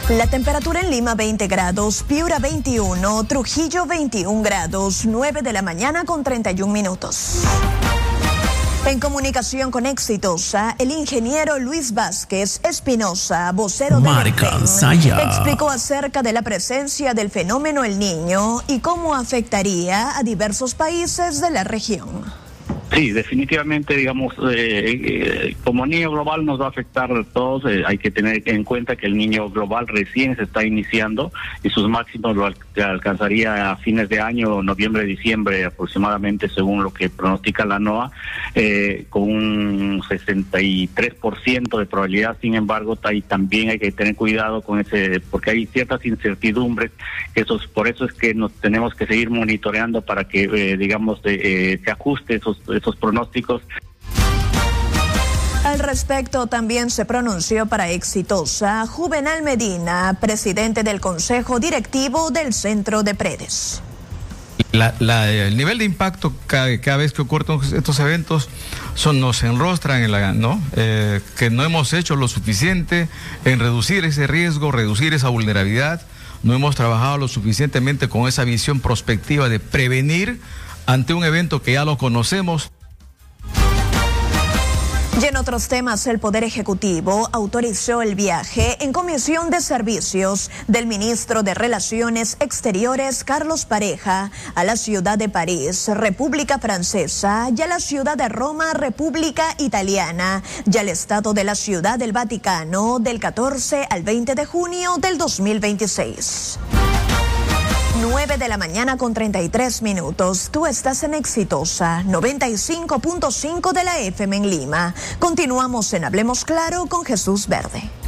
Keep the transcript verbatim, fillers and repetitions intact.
La temperatura en Lima veinte grados, Piura veintiuno, Trujillo veintiún grados, nueve de la mañana con treinta y un minutos. En comunicación con Exitosa, el ingeniero Luis Vázquez Espinosa, vocero de Marca Saya, explicó acerca de la presencia del fenómeno El Niño y cómo afectaría a diversos países de la región. Sí, definitivamente, digamos, eh, eh, como niño global nos va a afectar a todos. Eh, hay que tener en cuenta que el niño global recién se está iniciando y sus máximos lo al alcanzaría a fines de año, noviembre, diciembre aproximadamente, según lo que pronostica la NOAA, eh, con un sesenta y tres por ciento de probabilidad. Sin embargo, ahí también hay que tener cuidado con ese, porque hay ciertas incertidumbres. Esos, por eso es que nos tenemos que seguir monitoreando para que, eh, digamos, de, eh, se ajuste esos esos pronósticos. Al respecto también se pronunció para Exitosa Juvenal Medina, presidente del Consejo Directivo del Centro de Predes. La, la, el nivel de impacto cada, cada vez que ocurren estos eventos son, nos enrostran en la, ¿no? Eh, que no hemos hecho lo suficiente en reducir ese riesgo, reducir esa vulnerabilidad. No hemos trabajado lo suficientemente con esa visión prospectiva de prevenir ante un evento que ya lo conocemos. Y en otros temas, el Poder Ejecutivo autorizó el viaje en comisión de servicios del ministro de Relaciones Exteriores, Carlos Pareja, a la ciudad de París, República Francesa, y a la ciudad de Roma, República Italiana, y al Estado de la Ciudad del Vaticano, del catorce al veinte de junio del dos mil veintiséis. nueve de la mañana con treinta y tres minutos. Tú estás en Exitosa, noventa y cinco punto cinco de la F M en Lima. Continuamos en Hablemos Claro con Jesús Verde.